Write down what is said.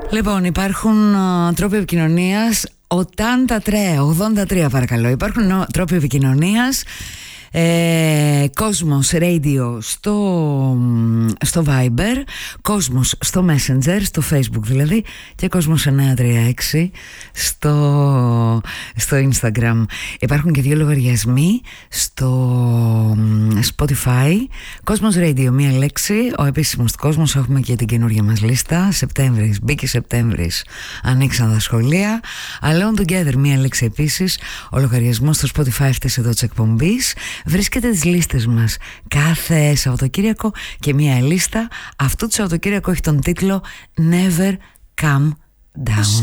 Λοιπόν, υπάρχουν τρόποι επικοινωνίας. Ο Τάντα 83 παρακαλώ. Υπάρχουν τρόποι επικοινωνίας. Κόσμος Radio στο Viber, Κόσμος στο Messenger, στο Facebook δηλαδή, και Κόσμος 936 στο Instagram. Υπάρχουν και 2 λογαριασμοί στο Spotify. Κόσμος Radio, μία λέξη, ο επίσημος του Κόσμος. Έχουμε και την καινούργια μας λίστα. Σεπτέμβρης, μπήκε Σεπτέμβρης, ανοίξαν τα σχολεία. Alone Together, μία λέξη επίσης, ο λογαριασμός στο Spotify αυτής εδώ της εκπομπής. Βρίσκεται τις λίστες μας κάθε Σαββατοκύριακο, και μία λίστα αυτού του Σαββατοκύριακου έχει τον τίτλο Never Come Down.